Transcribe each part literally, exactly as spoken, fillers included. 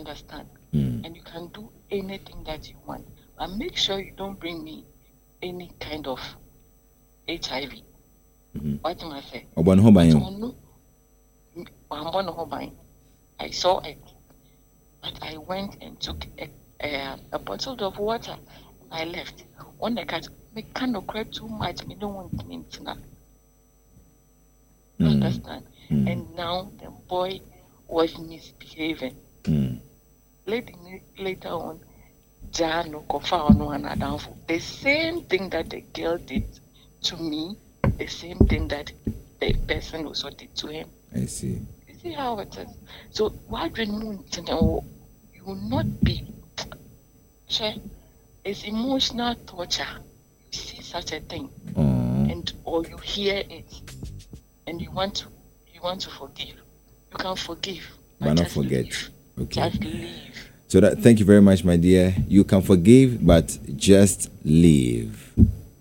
understand? Mm. And you can do anything that you want. But make sure you don't bring me any kind of H I V. Mm-hmm. What am I saying? I saw it. But I went and took a, a, a bottle of water. I left. When I got, me can't cry too much. Me don't want me to know. You Mm. understand? Mm. And now the boy was misbehaving. Mm. Later, later on, Jano Kofa no another. The same thing that the girl did to me, the same thing that the person also did to him. I see. You see how it is. So why do you you will not be? It's emotional torture. You see such a thing, Aww. and or you hear it, and you want to you want to forgive. You can forgive, but, but not forget. Leave. Okay. Just leave. So that, thank you very much, my dear. You can forgive, but just leave.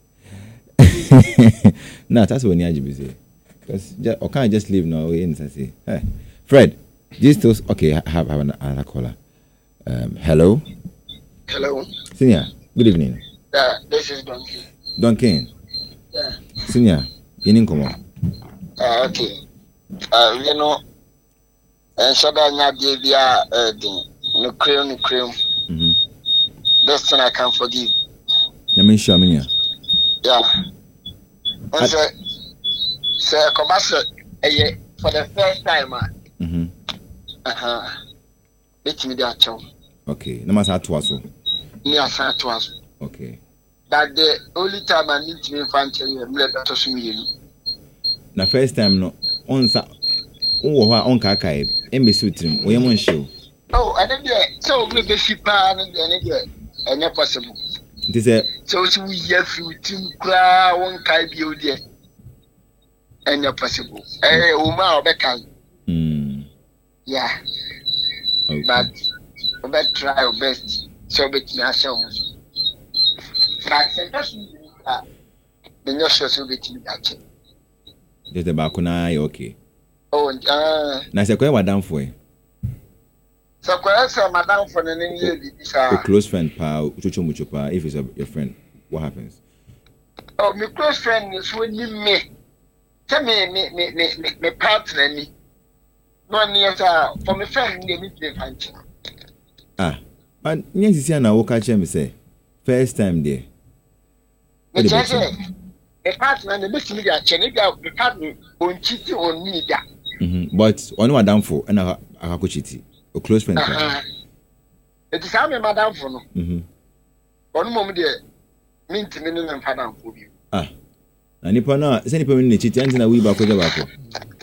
No, that's what you say. Because or can't just leave now. We say, hey, Fred. This still okay. Have have another caller. Um, hello. Hello. Senior. Good evening. Yeah, this is Duncan. Duncan. Yeah. Senior. You didn't come on. Uh, okay. Uh, you know, and so that not give you uh the no cream, no cream. Mhm. This thing I can forgive. You mean sure, Minya? Yeah. And so, so come back for the first time. Mhm. Uh huh. Let me that show. Okay. No matter what so. Me as to us. Okay. That the only time I need to find you, I'm let us me. Na first time no on sa on wa on ka kai embassy trim we mon show. Oh, I don't get so we be ship and and and not possible. This is so we hear through team cry one kai be there. And not possible. Eh, Uma or Becca. Hmm. Yeah. Okay. But we better try our best. So bet me ourselves. But that's uh the no sure so bet me that. Just the back na okay. Oh, uh na se kwa madam for e. So kwa say madam for the new baby sir. A close friend pa uchocho mucho pa if it's a, your friend what happens? Oh, my close friend is when you me. Tell me me me me me partner me. No near for my friend they meet the function. Ah. But yes, you see na wo ka che me say first time there. Me say the partner the meet me there chene the partner on cheat on me there. Mhm. But onu madam for na akako chiti. A close friend. Uh-huh. It is how me madam for no. Mhm. Onu mom there me ntimi no me madam for bi. Ah. Na nipa na se nipa me ne chiti anti na wi ba ko ja ba ko.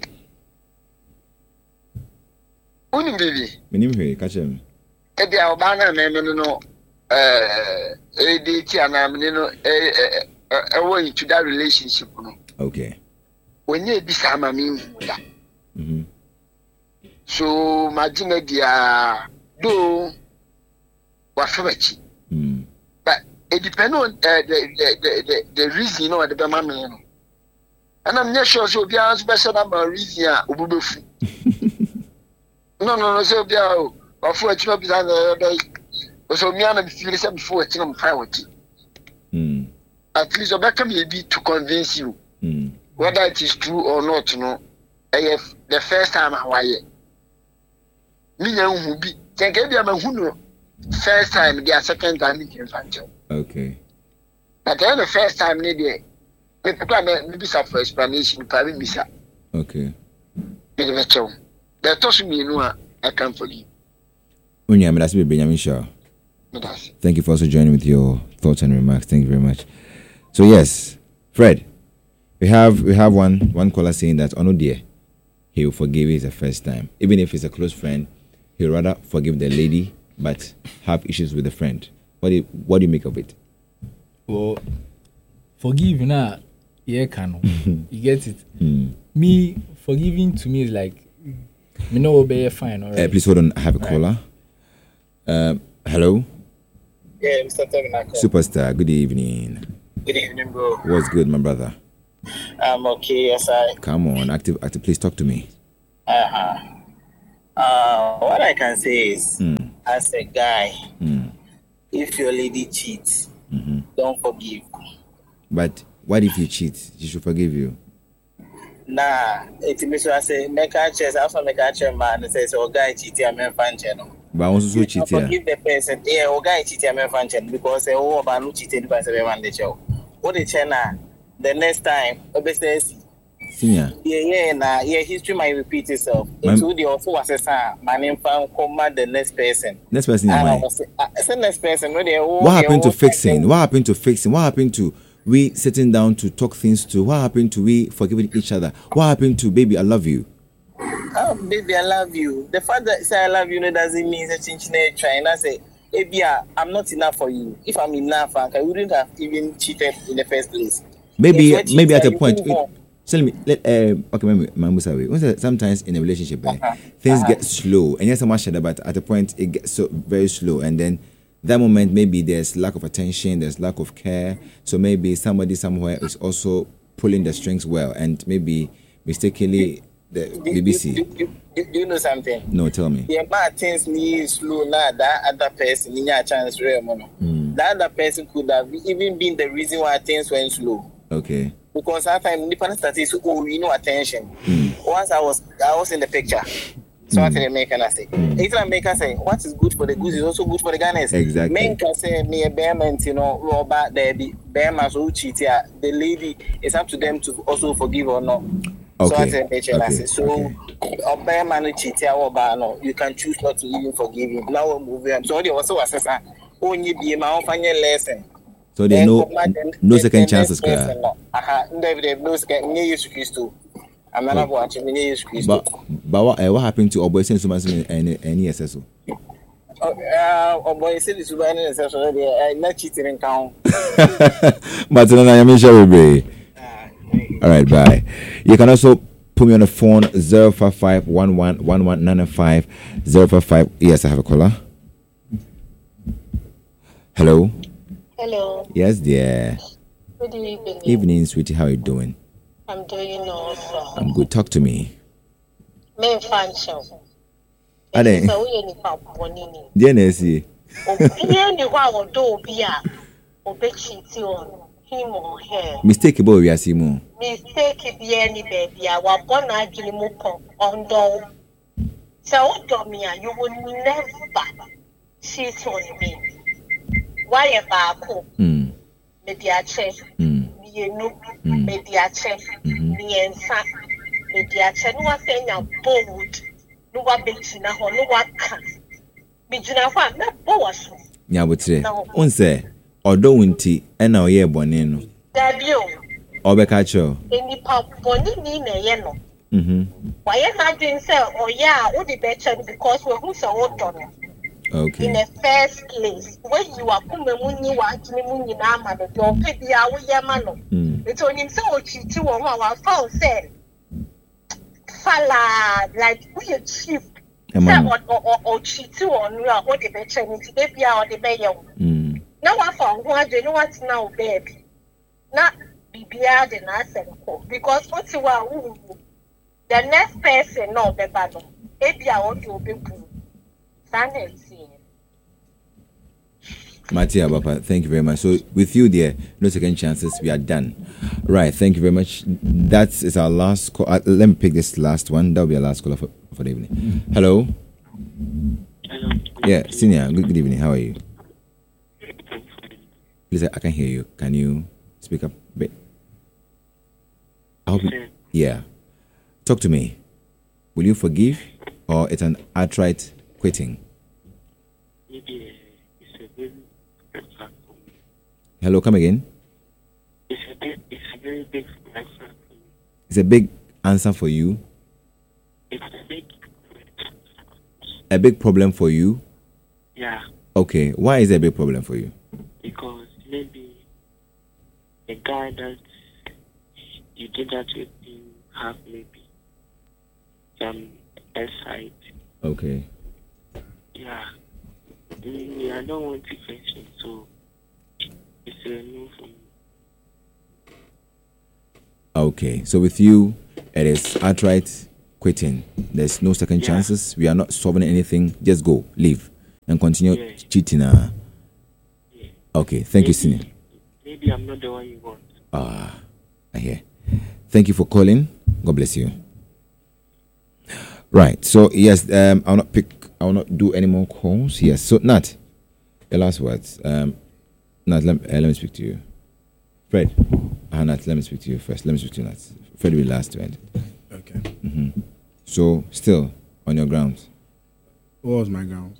Uni baby. Me nim hwe ka che me. Ebi a oba na me me no eh e di ti ana me no eh eh wo into that relationship no. Okay. When you be sama me da. Mhm. So imagine dia do wa fabachi. Mm. But it depends on uh, the, the the the the reason you know the mama me no. And I'm not sure so bia special about reason a obubefu. No no no so bia o afu achi no bi na dey. So me and me feel say before achi no private. Mm. At least obeka me be to convince you. Mm. Whether it is true or not no. Eh the first time I why. Me nya hu bi. Tenke bia ma hu no. First time the second time it can find you. Okay. But then the first time need there. Me people me be some for explanation probably be sa. Okay. Me the chow. The toss me no I can forgive. Unya me that's be Benjamin Shaw. Thank you for also joining with your thoughts and remarks. Thank you very much. So yes, Fred, we have we have one one caller saying that oh no dear, he will forgive it the first time. Even if it's a close friend, he'll rather forgive the lady but have issues with the friend. What do you, what do you make of it? Well, forgive now, yeah, can you get it? Mm. Me forgiving to me is like me know obey fine. All right. Uh, please hold on. I have a caller. Um, hello. Yeah, Mister Tabernacle. Superstar. Good evening. Good evening, bro. What's good, my brother? I'm okay. Yes, I. Come on, active, active. Please talk to me. Uh huh. Uh, what I can say is, Mm. as a guy, Mm. if your lady cheats, Mm-hmm. don't forgive. But what if you cheat? She should forgive you. Nah, it means I say make a chest. I also make a chest man and says, "Oh, guy cheating, I'm a fan channel." But I also so cheat here. Forgive the person. Yeah, oh, guy cheating, I'm a fan channel because say, "Oh, but no cheating, but say man the show." What the channel? The next time, obviously. Senior. Yeah, yeah, nah, yeah. History might repeat itself. My- Into the also was a son. My name found command the next person. Next person, And I am I? was say, uh, it's the next person. No, they all- What they happened to all- fixing? What happened to fixing? What happened to we sitting down to talk things to? What happened to we forgiving each other? What happened to baby, I love you? Oh, baby, I love you. The fact that say I love you no doesn't mean that you're trying. I say, baby, I'm not enough for you. If I'm enough, I wouldn't have even cheated in the first place. Maybe, If you're maybe at a cheating, point. you move on. Tell me, let, uh, okay, maybe, Mamusa, wait. What's that? Sometimes in a relationship, eh, Uh-huh. things Uh-huh. get slow, and yes, so much but at a point it gets so very slow, and then that moment maybe there's lack of attention, there's lack of care, so maybe somebody somewhere is also pulling the strings well, and maybe mistakenly the Do, B B C. do, do, do, do you know something? No, tell me. Yeah, but things need slow now. That other person, in your chance, real mono. Mm. That other person could have even been the reason why things went slow. Okay. Because that time, independent status, oh, you know, attention. Mm. Once I was, I was in the picture. So what did the maker say? It's like maker say, what is good for the goose is also good for the Ghanaians. Exactly. Men can say me a bearman, you know, robber there be bearman who cheat here. The lady, it's up to them to also forgive or not. So Okay. I said, okay. Okay. So a bearman who cheat here or no, you can choose not to even forgive him. Now we're moving. So they also assess only be my own final lesson. So there no no second chances, clear. Aha, David, no second. Me Jesus Christ. I'm not watching. Me Jesus Christ. But but what, uh, what happened to Oboy Sense and any S S O? Oh boy, say this one is already. I'm not cheating in count. But no, I mean, shall we? All right, bye. You can also put me on the phone zero five five one one one one nine five zero five five. Yes, I have a caller. Hello. Hello. Yes, dear. Good evening. Evening, sweetie. How are you doing? I'm doing also. I'm good. Talk to me. Me fan show. Ade. So we any pa bonini. Dear Nancy. Obi any wa wo do obi a obi cheat on him or her. Mistake about we are seeing. Mistake be any baby a wa born adwene mu ko ondo. So do me a you will never cheat on me. Why ba ko? Hmm. Maybe a check. Hmm. Mienu, Mm. mediache, Mhm. miensa, mediache, no one saying you're bold, no one betting a hole, no one can. Mijina, what not boas. Nyabutre. On say, although winty and now ye bonino. Dabio, Obekacho. any pop bonini, a yellow. Mm-hmm. Why not doing so? Oh, yeah, would be better because we're who's a water. In Okay. the first place, when you are Kumuni, watching Muni Nama, the door, Pity, our Yamano. Mm. It's only so cheap to our phone said. Fala, like we achieve. Emma. Or or or cheat on you are what the better need to be out the bayo. Mm. Now I found who I do know what's now, baby. Not be beard and answer because what you are the next person, no, the battle. Maybe I want to be good. Stand see. Matia Bapa, thank you very much. So with you there, no second chances. We are done. Right. Thank you very much. That is our last call. Uh, let me pick this last one. That will be our last call for, for the evening. Hello. Hello. Yeah, senior. Good, good evening. How are you? Please, I can hear you. Can you speak up a bit? I hope. You, yeah. Talk to me. Will you forgive, or it's an outright quitting? Maybe it's a very red flag for me. Hello. Come again. It's a big, it's a very big red flag for me. It's a big answer for you. It's a big, A big problem for you. yeah, Okay. Why is it a big problem for you? because maybe the guy that you did that with him have maybe some insight. Okay. Yeah. Me, I don't want to face him, so it's a no for me. Okay. So with you, it is outright quitting. There's no second Yeah. chances. We are not solving anything. Just go. Leave. and continue Yeah. cheating. Uh. Yeah. Okay, thank you, Maybe- Senior. Maybe I'm not the one you want. Ah, I hear. Thank you for calling. God bless you. Right. So yes, um, I'll not pick. I will not do any more calls. Yes. So Nat, your last words. Um, Nat, let, uh, let me speak to you. Fred, uh, Nat, let me speak to you first. Let me speak to you, Nat. Fred will last to end. Okay. Mm-hmm. So still on your grounds, What was my ground?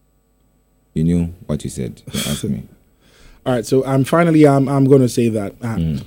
you knew what you said. So ask me. All right. So I'm finally. I'm. I'm going to say that uh, Mm.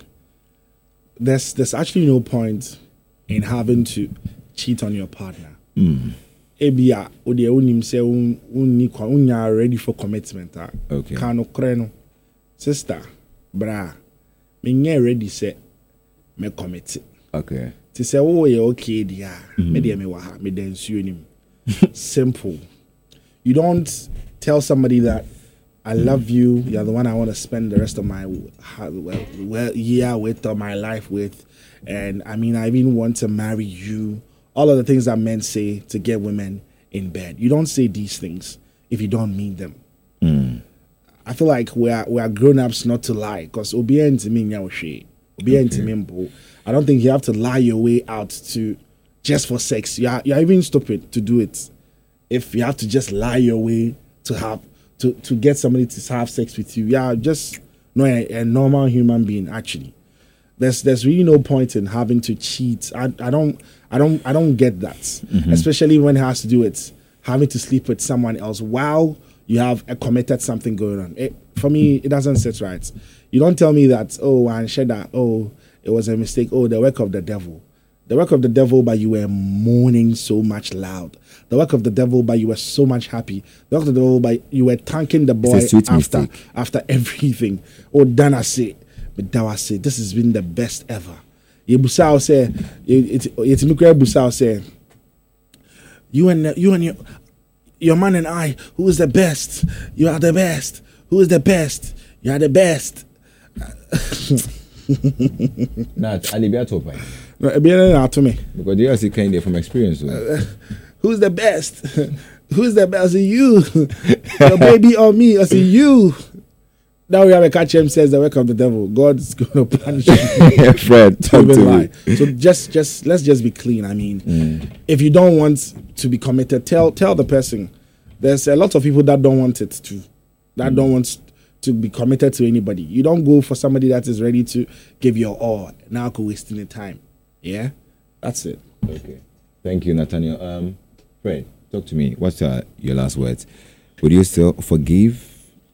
there's there's actually no point in having to cheat on your partner. Mm. Ebia ode unim say unni kwa unya ready for commitment. ah. Okay. Kano kreno. Sister, bra, me nye ready say me commit. Okay. Ti say oh yeah okay dia. Mhm. Me dia me wa ha me den nsuo nim. Simple. You don't tell somebody that I love you. You're the one I want to spend the rest of my ha- well, well year with or my life with, and I mean I even want to marry you. All of the things that men say to get women in bed. You don't say these things if you don't mean them. Mm. I feel like we are we are grown ups not to lie because obiya to me nyawoshi, obiya to me mbo. I don't think you have to lie your way out to just for sex. You are you are even stupid to do it. If you have to just lie your way to have to, to get somebody to have sex with you, yeah, just not a, a normal human being. Actually, there's there's really no point in having to cheat. I, I don't I don't I don't get that, Mhm. especially when it has to do with having to sleep with someone else while you have a committed something going on. It, for me, it doesn't sit right. You don't tell me that oh and Sheda, oh it was a mistake. Oh, the work of the devil. The work of the devil, but you were moaning so much loud. The work of the devil, but you were so much happy. The work of the devil, but you were thanking the boy It's a sweet after mistake. after everything. Oh, Dana say, but Dawa say, this has been the best ever. Yebusao say, it's it's Mikra Busao say, you and you and your your man and I, who is the best? You are the best. Who is the best? You are the best. Nat, Ali Biatopai. No, ebiara na ato me. Because you are still kind of from experience. So. Who's the best? Who's the best? I say you, your baby or me? I say you. Now we have a catch him says the work of the devil. God's gonna punish you. Fred, talk Even to lie. me. So just, just let's just be clean. I mean, Mm. if you don't want to be committed, tell tell the person. There's a lot of people that don't want it to, that don't want to be committed to anybody. You don't go for somebody that is ready to give your all. Now go wasting the time. Yeah, that's it. Okay. Thank you, Nathaniel. Um, Fred, talk to me. What's uh, your last words? Would you still forgive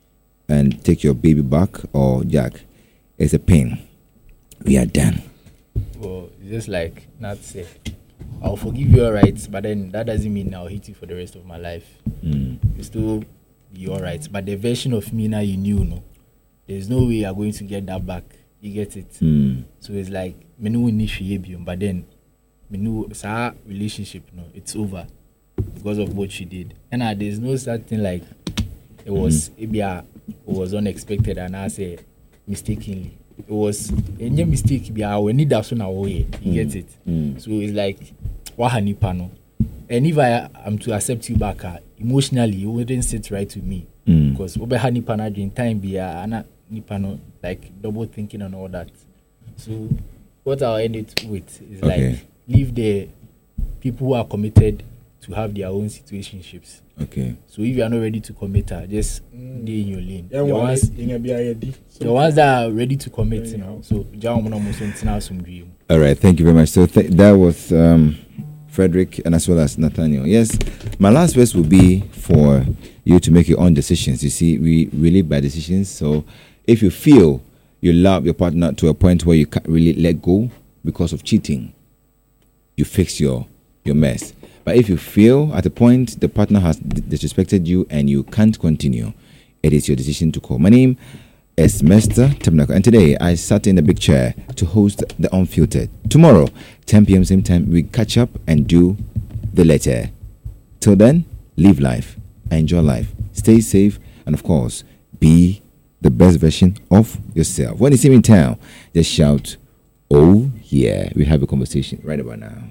and take your baby back, or Jack? It's a pain. We are done. Well, it's just like Nat said, I'll forgive you, alright, but then that doesn't mean I'll hate you for the rest of my life. Mm. You still be alright, but the version of me now you knew, no, there's no way you're going to get that back. You get it? Mm. So it's like me no initiate, but then me know our relationship, no, it's over because of what she did, and uh, there's no such thing like it was mm. it was unexpected, and I say mistakenly. It was any mistake be our need that soon away. You get it? Mm. So it's like wahani pano. And if I am to accept you back, uh, emotionally, you wouldn't sit right with me. Mm. Because obe hani pana during time be uh, ana nipano like double thinking and all that. So what I'll end it with is Okay. like leave the people who are committed to have their own situationships. Okay. So if you are not ready to commit, uh, just stay in your lane. Yeah, the well, ones in a B I D. the ones that are ready to commit, you know. So jaw mo na mo so ntina so ndwi. All right. Thank you very much. So th- that was um, Frederick and as well as Nathaniel. Yes, my last verse will be for you to make your own decisions. You see, we we live by decisions. So if you feel you love your partner to a point where you can't really let go because of cheating, you fix your your mess. But if you feel at a point the partner has d- disrespected you and you can't continue, it is your decision to call. My name is Mister Tabernacle, and today I sat in the big chair to host the Unfiltered. Tomorrow, ten p.m. same time, we catch up and do the letter. Till then, live life, enjoy life, stay safe, and of course, be the best version of yourself. When you see me in town, just shout, "Oh yeah!" We have a conversation right about now.